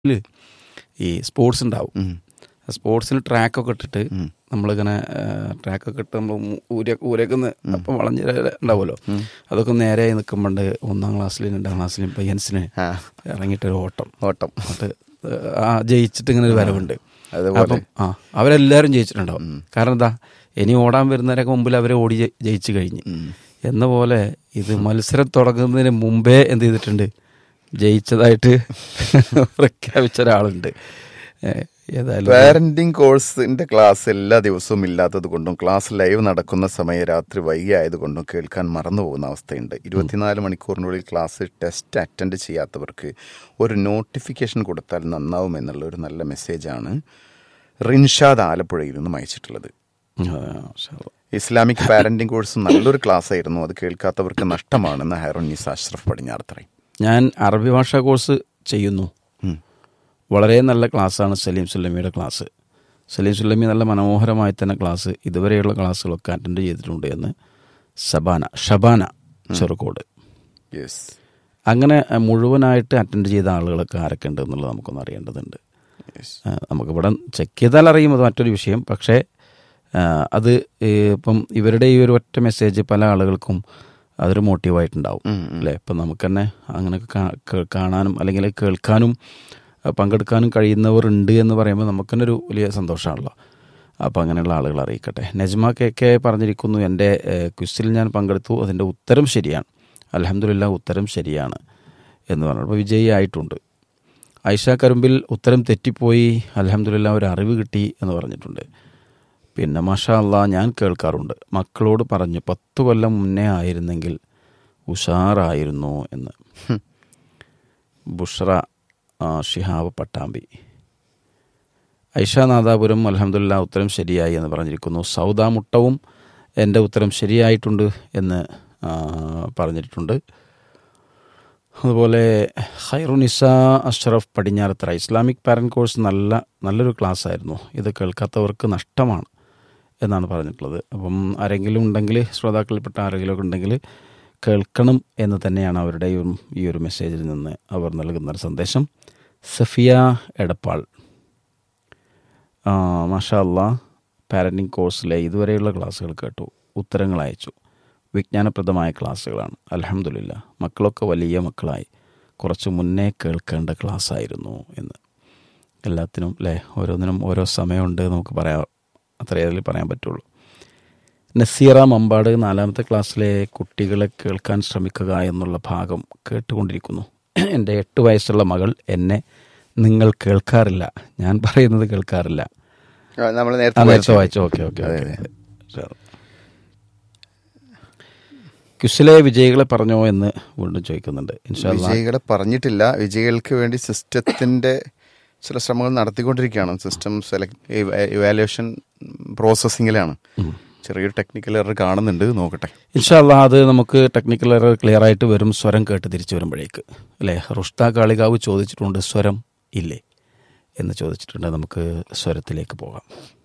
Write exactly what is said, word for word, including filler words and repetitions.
ഈ സ്പോർട്സ് ഉണ്ടാവും. സ്പോർട്സിന് ട്രാക്കൊക്കെ ഇട്ടിട്ട് നമ്മളിങ്ങനെ ട്രാക്കൊക്കെ ഇട്ട് നമ്മൾ ഊര ഊരക്കുന്ന അപ്പം വളഞ്ഞ ഉണ്ടാവുമല്ലോ, അതൊക്കെ നേരെയായി നിൽക്കുമ്പോണ്ട് ഒന്നാം ക്ലാസ്സിലും രണ്ടാം ക്ലാസ്സിലും പയ്യൻസിന് ഇറങ്ങിയിട്ടൊരു ഓട്ടം ഓട്ടം അത് ആ ജയിച്ചിട്ട് ഇങ്ങനെ ഒരു വരവുണ്ട്. അപ്പം ആ അവരെല്ലാവരും ജയിച്ചിട്ടുണ്ടാവും. കാരണം എന്താ, ഇനി ഓടാൻ വരുന്നവരൊക്കെ മുമ്പിൽ അവരെ ഓടി ജയിച്ചു കഴിഞ്ഞ് എന്ന പോലെ ഇത് മത്സരം തുടങ്ങുന്നതിന് മുമ്പേ എന്ത് ചെയ്തിട്ടുണ്ട്, ജയിച്ചതായിട്ട് പ്രഖ്യാപിച്ച ഒരാളുണ്ട്. പാരന്റിങ് കോഴ്സിന്റെ ക്ലാസ് എല്ലാ ദിവസവും ഇല്ലാത്തത് കൊണ്ടും ക്ലാസ് ലൈവ് നടക്കുന്ന സമയം രാത്രി വൈകി ആയതുകൊണ്ടും കേൾക്കാൻ മറന്നു പോകുന്ന അവസ്ഥയുണ്ട്. ഇരുപത്തിനാല് മണിക്കൂറിനുള്ളിൽ ക്ലാസ് ടെസ്റ്റ് അറ്റൻഡ് ചെയ്യാത്തവർക്ക് ഒരു നോട്ടിഫിക്കേഷൻ കൊടുത്താൽ നന്നാവും എന്നുള്ള ഒരു നല്ല മെസ്സേജാണ് റിൻഷാദ് ആലപ്പുഴയിൽ നിന്നും അയച്ചിട്ടുള്ളത്. ഇസ്ലാമിക് പാരന്റിങ് കോഴ്സ് നല്ലൊരു ക്ലാസ് ആയിരുന്നു, അത് കേൾക്കാത്തവർക്ക് നഷ്ടമാണെന്ന് ഹൈറുന്നീസ അഷ്റഫ് പടിഞ്ഞാറത്തറ. ഞാൻ അറബി ഭാഷാ കോഴ്സ് ചെയ്യുന്നു. വളരെ നല്ല ക്ലാസ്സാണ് സലീം സുല്ലമിയുടെ ക്ലാസ്. സലീം സുല്ലമി നല്ല മനോഹരമായി തന്നെ ക്ലാസ് ഇതുവരെയുള്ള ക്ലാസ്സുകളൊക്കെ അറ്റൻഡ് ചെയ്തിട്ടുണ്ട് എന്ന് സബാന ഷബാന ചെറുക്കോട്. അങ്ങനെ മുഴുവനായിട്ട് അറ്റൻഡ് ചെയ്ത ആളുകളൊക്കെ ആരൊക്കെ ഉണ്ട് എന്നുള്ളത് നമുക്കൊന്ന് അറിയേണ്ടതുണ്ട്. നമുക്കിവിടെ ചെക്ക് ചെയ്താൽ അറിയും, അത് മറ്റൊരു വിഷയം. പക്ഷേ അത് ഇപ്പം ഇവരുടെ ഈ ഒരു ഒറ്റ മെസ്സേജ് പല ആളുകൾക്കും അതൊരു മോട്ടീവായിട്ടുണ്ടാവും അല്ലേ. ഇപ്പം നമുക്ക് തന്നെ അങ്ങനെയൊക്കെ കാണാനും അല്ലെങ്കിൽ കേൾക്കാനും പങ്കെടുക്കാനും കഴിയുന്നവരുണ്ട് എന്ന് പറയുമ്പോൾ നമുക്ക് തന്നെ ഒരു വലിയ സന്തോഷമാണല്ലോ. അപ്പോൾ അങ്ങനെയുള്ള ആളുകൾ അറിയിക്കട്ടെ. നജ്മ കെ കെ പറഞ്ഞിരിക്കുന്നു, എൻ്റെ ക്വിസിൽ ഞാൻ പങ്കെടുത്തു, അതിൻ്റെ ഉത്തരം ശരിയാണ്, അൽഹംദുലില്ലാഹ് ഉത്തരം ശരിയാണ് എന്ന് പറഞ്ഞു. അപ്പോൾ വിജയി ആയിട്ടുണ്ട്. ഐഷ കരുമ്പിൽ ഉത്തരം തെറ്റിപ്പോയി, അൽഹംദുലില്ലാഹ് ഒരു അറിവ് കിട്ടി എന്ന് പറഞ്ഞിട്ടുണ്ട്. പിന്നെ മാഷാ അല്ലാഹ് ഞാൻ കേൾക്കാറുണ്ട്, മക്കളോട് പറഞ്ഞു പത്ത് കൊല്ലം മുന്നേ ആയിരുന്നെങ്കിൽ ഉഷാറായിരുന്നു എന്ന്. ബുഷ്ര ഷിഹാബ് പട്ടാമ്പി. ഐഷ നാദാപുരം അൽഹംദുലില്ലാഹ് ഉത്തരം ശരിയായി എന്ന് പറഞ്ഞിരിക്കുന്നു. സൗദ മുട്ടവും എൻ്റെ ഉത്തരം ശരിയായിട്ടുണ്ട് എന്ന് പറഞ്ഞിട്ടുണ്ട്. അതുപോലെ Hairunisa Ashraf Padinjarathara, Islamic parent course നല്ല നല്ലൊരു ക്ലാസ് ആയിരുന്നു, ഇത് കേൾക്കാത്തവർക്ക് നഷ്ടമാണ് എന്നാണ് പറഞ്ഞിട്ടുള്ളത്. അപ്പം ആരെങ്കിലും ഉണ്ടെങ്കിൽ, ശ്രോതാക്കളിൽപ്പെട്ട ആരെങ്കിലും ഒക്കെ ഉണ്ടെങ്കിൽ കേൾക്കണം എന്ന് തന്നെയാണ് അവരുടെ ഈ ഒരു മെസ്സേജിൽ നിന്ന് അവർ നൽകുന്നൊരു സന്ദേശം. സഫിയ എടപ്പാൾ, മാഷാ അല്ലാഹ് പാരന്റിങ് കോഴ്സിലെ ഇതുവരെയുള്ള ക്ലാസ്സുകൾ കേട്ടു, ഉത്തരങ്ങൾ അയച്ചു, വിജ്ഞാനപ്രദമായ ക്ലാസ്സുകളാണ്, അൽഹംദുലില്ലാഹ് മക്കളൊക്കെ വലിയ മക്കളായി, കുറച്ച് മുന്നേ കേൾക്കേണ്ട ക്ലാസ്സായിരുന്നു എന്ന്. എല്ലാത്തിനും അല്ലേ, ഓരോന്നിനും ഓരോ സമയമുണ്ട് നമുക്ക് പറയാം, അത്രയേ പറയാൻ പറ്റുള്ളൂ. നസീറ മമ്പാട്, നാലാമത്തെ ക്ലാസ്സിലെ കുട്ടികളെ കേൾക്കാൻ ശ്രമിക്കുക എന്നുള്ള ഭാഗം കേട്ടുകൊണ്ടിരിക്കുന്നു. എൻ്റെ എട്ട് വയസ്സുള്ള മകൾ എന്നെ നിങ്ങൾ കേൾക്കാറില്ല, ഞാൻ പറയുന്നത് കേൾക്കാറില്ല. നേരത്തെ വായിച്ചു. ഓക്കെ ഓക്കെ ക്വിസിലെ വിജയികളെ പറഞ്ഞോ എന്ന് വീണ്ടും ചോദിക്കുന്നുണ്ട്. വിജയികളെ പറഞ്ഞിട്ടില്ല, വിജയികൾക്ക് വേണ്ടി സിസ്റ്റത്തിൻ്റെ ചില ശ്രമങ്ങൾ നടത്തിക്കൊണ്ടിരിക്കുകയാണ്. System select evaluation പ്രോസസ്സിങ്ങിലാണ്. ചെറിയൊരു ടെക്നിക്കൽ എറർ കാണുന്നുണ്ട്, നോക്കട്ടെ. ഇൻഷാ അല്ലാഹ് അത് നമുക്ക് ടെക്നിക്കൽ എറർ ക്ലിയർ ആയിട്ട് വരും, സ്വരം കേട്ട് തിരിച്ചു വരുമ്പോഴേക്ക് അല്ലേ. റുഷ്ത കാളികാവ് ചോദിച്ചിട്ടുണ്ട് സ്വരം ഇല്ലേ എന്ന് ചോദിച്ചിട്ടുണ്ട്. നമുക്ക് സ്വരത്തിലേക്ക് പോകാം.